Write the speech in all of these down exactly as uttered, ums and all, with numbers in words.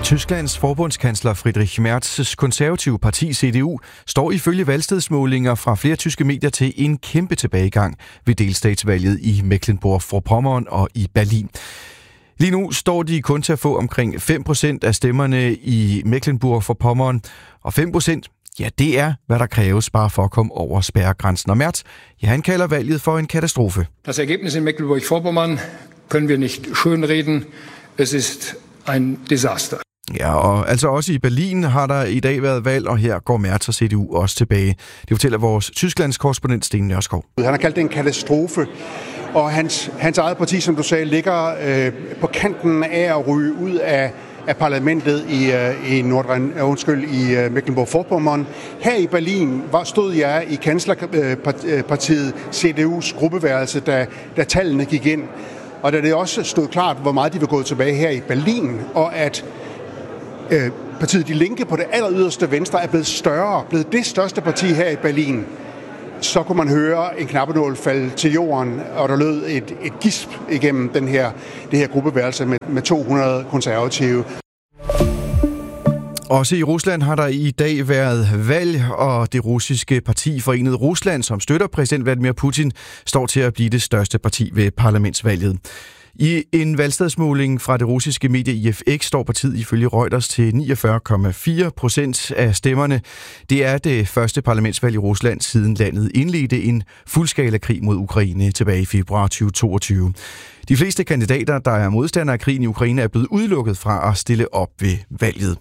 Tysklands forbundskansler Friedrich Merz's konservative parti C D U står ifølge valgstedsmålinger fra flere tyske medier til en kæmpe tilbagegang ved delstatsvalget i Mecklenburg-Vorpommern og i Berlin. Lige nu står de kun til at få omkring fem procent af stemmerne i Mecklenburg-Vorpommern, og fem procent, ja, det er, hvad der kræves bare for at komme over spærregrænsen. Og Merz, ja, han kalder valget for en katastrofe. Das Ergebnis in Mecklenburg-Vorpommern können wir nicht schönreden. Es ist ein Desaster. Ja, og altså også i Berlin har der i dag været valg, og her går Merz og C D U også tilbage. Det fortæller vores Tysklands korrespondent Sten Nørskov. Han har kaldt det en katastrofe, og hans, hans eget parti, som du sagde, ligger øh, på kanten af at ryge ud af, af parlamentet i, øh, i, Nordrhein, øh, undskyld, i øh, Mecklenburg-Vorpommern. Her i Berlin var, stod jeg i kanslerpartiet C D U's gruppeværelse, da, da tallene gik ind. Og da det også stod klart, hvor meget de var gået tilbage her i Berlin, og at øh, partiet De Linke på det aller yderste venstre er blevet større, blevet det største parti her i Berlin, så kunne man høre en knappenål falde til jorden, og der lød et, et gisp igennem den her, det her gruppeværelse med, med to hundrede konservative. Også i Rusland har der i dag været valg, og det russiske parti Forenet Rusland, som støtter præsident Vladimir Putin, står til at blive det største parti ved parlamentsvalget. I en valgstedsmåling fra det russiske medie I F X står partiet ifølge Reuters til niogfyrre komma fire procent af stemmerne. Det er det første parlamentsvalg i Rusland, siden landet indledte en fuldskala krig mod Ukraine tilbage i februar tyve toogtyve. De fleste kandidater, der er modstandere af krigen i Ukraine, er blevet udelukket fra at stille op ved valget.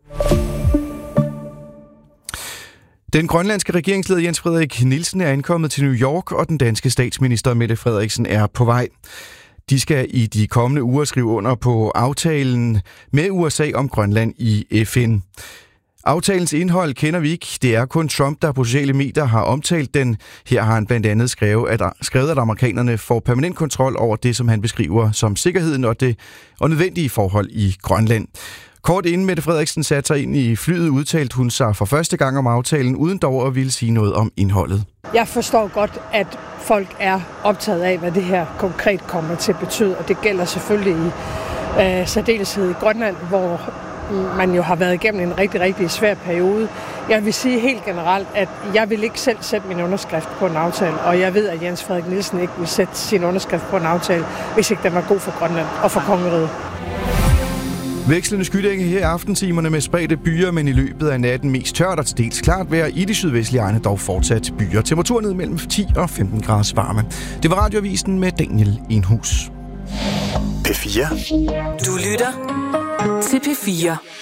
Den grønlandske regeringsleder Jens Frederik Nielsen er ankommet til New York, og den danske statsminister Mette Frederiksen er på vej. De skal i de kommende uger skrive under på aftalen med U S A om Grønland i F N. Aftalens indhold kender vi ikke. Det er kun Trump, der på sociale medier har omtalt den. Her har han blandt andet skrevet, at, skrevet, at amerikanerne får permanent kontrol over det, som han beskriver som sikkerheden og det og nødvendige forhold i Grønland. Kort inden Mette Frederiksen satte sig ind i flyet, udtalte hun sig for første gang om aftalen, uden dog at ville sige noget om indholdet. Jeg forstår godt, at folk er optaget af, hvad det her konkret kommer til at betyde, og det gælder selvfølgelig i øh, særdeleshed i Grønland, hvor man jo har været igennem en rigtig, rigtig svær periode. Jeg vil sige helt generelt, at jeg vil ikke selv sætte min underskrift på en aftale, og jeg ved, at Jens Frederik Nielsen ikke vil sætte sin underskrift på en aftale, hvis ikke den var god for Grønland og for kongeriget. Vekslende skydække her i aftentimerne med spredte byer, men i løbet af natten mest tørt og til dels klart vejr. I de sydvestlige egne dog fortsat byer. Temperatur ned mellem ti og femten grader varme. Det var Radioavisen med Daniel Enhus. P fire. Du lytter til P fire.